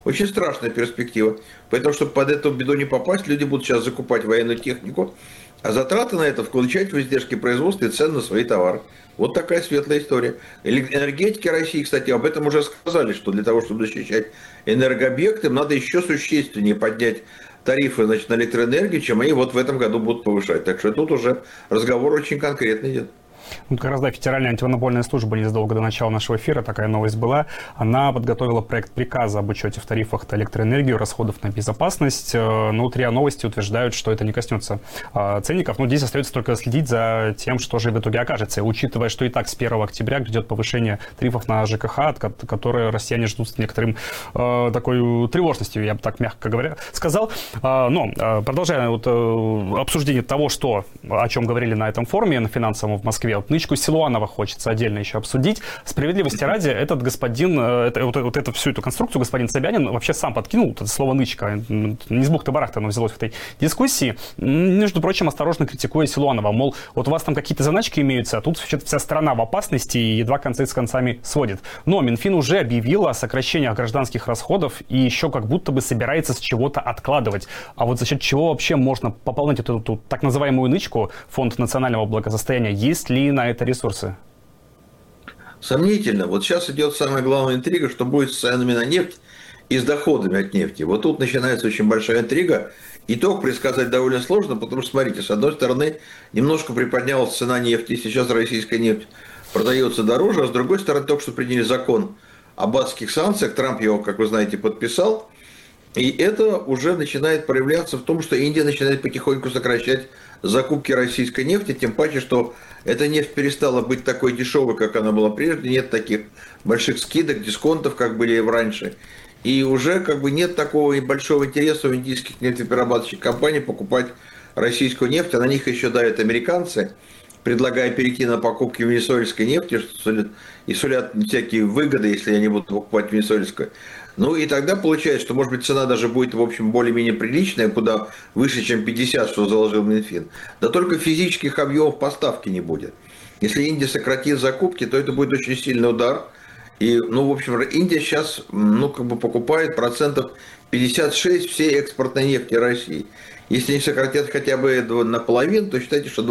Очень страшная перспектива. Поэтому, чтобы под эту беду не попасть, люди будут сейчас закупать военную технику, а затраты на это включать в издержки производства и цен на свои товары. Вот такая светлая история. Энергетики России, кстати, об этом уже сказали, что для того, чтобы защищать энергообъекты, надо еще существеннее поднять тарифы, значит, на электроэнергию, чем они вот в этом году будут повышать. Так что тут уже разговор очень конкретный идет. Ну, как раз, да, Федеральная антимонопольная служба незадолго до начала нашего эфира, такая новость была, она подготовила проект приказа об учете в тарифах на электроэнергию, расходов на безопасность. Но вот РИА Новости утверждают, что это не коснется ценников. Но здесь остается только следить за тем, что же в итоге окажется. Учитывая, что и так с 1 октября грядет повышение тарифов на ЖКХ, которое россияне ждут с некоторым такой тревожностью, я бы так мягко говоря сказал. Но продолжая вот, обсуждение того, о чем говорили на этом форуме, на финансовом в Москве, вот нычку Силуанова хочется отдельно еще обсудить. Справедливости ради, этот господин, всю эту конструкцию господин Собянин вообще сам подкинул, это слово нычка. Не с бухты-барахты оно взялось в этой дискуссии. Между прочим, осторожно критикуя Силуанова. Мол, вот у вас там какие-то заначки имеются, а тут вся страна в опасности и едва концы с концами сводит. Но Минфин уже объявил о сокращениях гражданских расходов и еще как будто бы собирается с чего-то откладывать. А вот за счет чего вообще можно пополнять эту так называемую нычку, фонд национального благосостояния? Есть ли на это ресурсы? Сомнительно. Вот сейчас идет самая главная интрига, что будет с ценами на нефть и с доходами от нефти. Вот тут начинается очень большая интрига. Итог предсказать довольно сложно, потому что, смотрите, с одной стороны, немножко приподнялась цена нефти, сейчас российская нефть продается дороже, а с другой стороны, только что приняли закон об адских санкциях, Трамп его, как вы знаете, подписал, и это уже начинает проявляться в том, что Индия начинает потихоньку сокращать закупки российской нефти, тем паче, что эта нефть перестала быть такой дешевой, как она была прежде, нет таких больших скидок, дисконтов, как были раньше. И уже как бы нет такого большого интереса у индийских нефтеперерабатывающих компаний покупать российскую нефть, а на них еще давят американцы, предлагая перейти на покупки венесуэльской нефти, и сулят всякие выгоды, если они будут покупать венесуэльскую. Ну и тогда получается, что, может быть, цена даже будет, в общем, более-менее приличная, куда выше, чем 50, что заложил Минфин. Да только физических объемов поставки не будет. Если Индия сократит закупки, то это будет очень сильный удар. И, ну, в общем, Индия сейчас, ну, как бы покупает процентов 56 всей экспортной нефти России. Если они сократят хотя бы наполовину, то считайте, что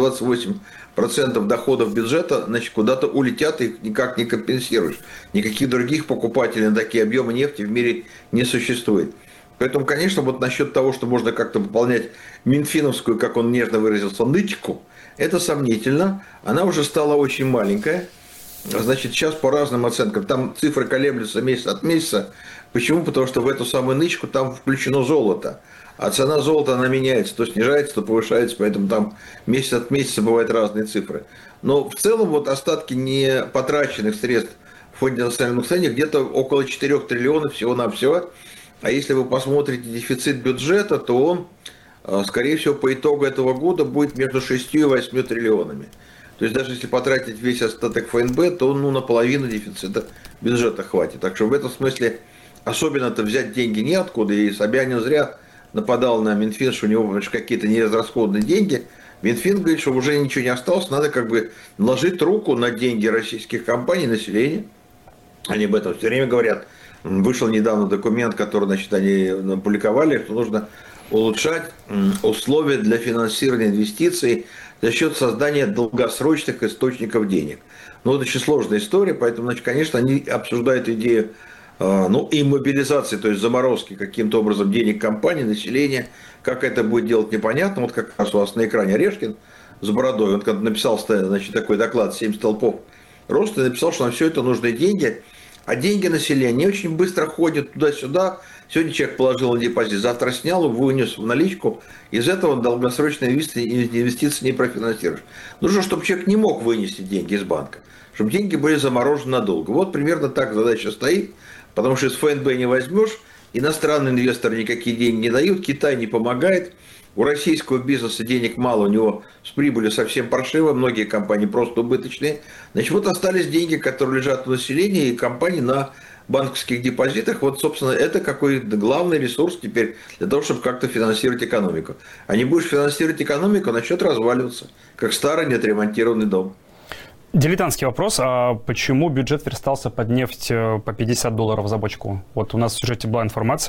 28% доходов бюджета, значит, куда-то улетят, и никак не компенсируешь. Никаких других покупателей на такие объемы нефти в мире не существует. Поэтому, конечно, вот насчет того, что можно как-то пополнять минфиновскую, как он нежно выразился, нычку, это сомнительно. Она уже стала очень маленькая. Значит, сейчас по разным оценкам, там цифры колеблются месяц от месяца. Почему? Потому что в эту самую нычку там включено золото. А цена золота, она меняется, то снижается, то повышается, поэтому там месяц от месяца бывают разные цифры. Но в целом вот остатки не потраченных средств в фонде национальных ценей где-то около 4 триллионов всего-навсего. А если вы посмотрите дефицит бюджета, то он, скорее всего, по итогу этого года будет между 6 и 8 триллионами. То есть даже если потратить весь остаток ФНБ, то наполовину дефицита бюджета хватит. Так что в этом смысле особенно-то взять деньги неоткуда, и Собянин зря нападал на Минфин, что у него какие-то неразрасходные деньги. Минфин говорит, что уже ничего не осталось, надо как бы наложить руку на деньги российских компаний, населения. Они об этом все время говорят. Вышел недавно документ, который, значит, они опубликовали, что нужно улучшать условия для финансирования инвестиций за счет создания долгосрочных источников денег. Но это очень сложная история, поэтому, значит, конечно, они обсуждают идею и мобилизации, то есть заморозки каким-то образом денег компании, населения. Как это будет делать, непонятно. Вот как раз у вас на экране Орешкин с бородой, он когда написал, значит, такой доклад «7 столпов роста», написал, что на все это нужны деньги. А деньги населения очень быстро ходят туда-сюда. Сегодня человек положил на депозит, завтра снял, вынес в наличку. Из этого долгосрочные инвестиции не профинансируешь. Нужно, чтобы человек не мог вынести деньги из банка, чтобы деньги были заморожены надолго. Вот примерно так задача стоит. Потому что из ФНБ не возьмешь, иностранные инвесторы никакие деньги не дают, Китай не помогает, у российского бизнеса денег мало, у него с прибылью совсем паршиво, многие компании просто убыточные. Значит, вот остались деньги, которые лежат у населения и компаний на банковских депозитах. Вот, собственно, это какой главный ресурс теперь для того, чтобы как-то финансировать экономику. А не будешь финансировать экономику, начнет разваливаться, как старый неотремонтированный дом. Дилетантский вопрос. А почему бюджет верстался под нефть по $50 за бочку? Вот у нас в сюжете была информация